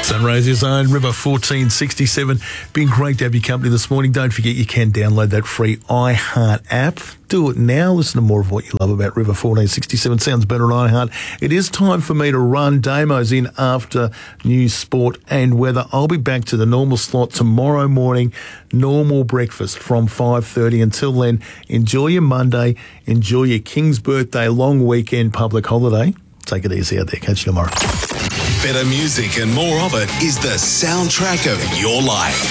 Sunraysia Zone, River 1467. Been great to have your company this morning. Don't forget you can download that free iHeart app. Do it now. Listen to more of what you love about River 1467. Sounds better on iHeart. It is time for me to run. Damo's in after news, sport and weather. I'll be back to the normal slot tomorrow morning. Normal breakfast from 5:30. Until then, enjoy your Monday. Enjoy your King's birthday, long weekend, public holiday. Take it easy out there. Catch you tomorrow. Better music and more of it is the soundtrack of your life.